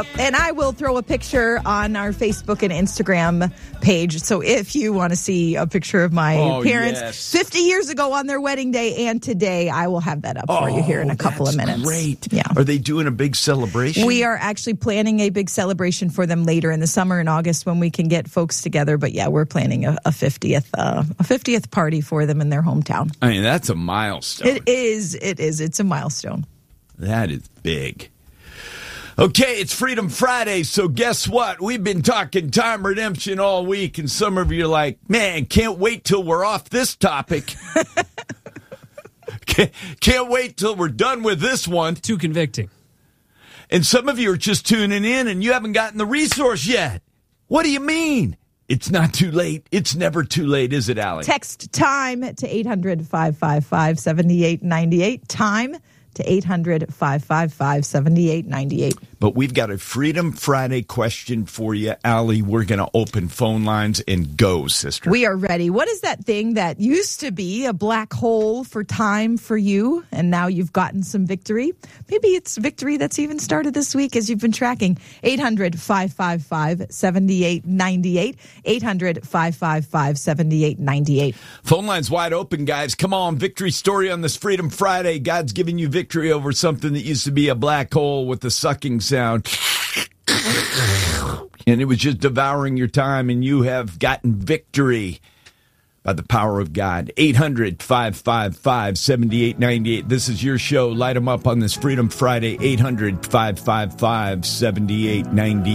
And I will throw a picture on our Facebook and Instagram page. So if you want to see a picture of my parents 50 years ago on their wedding day and today, I will have that up for you here in a couple of minutes. Great. Yeah. Are they doing a big celebration? We are actually planning a big celebration for them later in the summer in August when we can get folks together. But yeah, we're planning a 50th party for them in their hometown. I mean, that's a milestone. It is. It's a milestone. That is big. Okay, it's Freedom Friday, so guess what? We've been talking time redemption all week, and some of you are like, man, can't wait till we're off this topic. Can't wait till we're done with this one. Too convicting. And some of you are just tuning in, and you haven't gotten the resource yet. What do you mean? It's not too late. It's never too late, is it, Allie? Text TIME to 800-555-7898. TIME to 800-555-7898. But we've got a Freedom Friday question for you, Allie. We're going to open phone lines and go, sister. We are ready. What is that thing that used to be a black hole for time for you, and now you've gotten some victory? Maybe it's victory that's even started this week as you've been tracking. 800-555-7898. 800-555-7898. Phone lines wide open, guys. Come on, victory story on this Freedom Friday. God's giving you victory over something that used to be a black hole with the sucking sound. And it was just devouring your time, and you have gotten victory by the power of God. 800-555-7898. This is your show. Light them up on this Freedom Friday. 800-555-7898.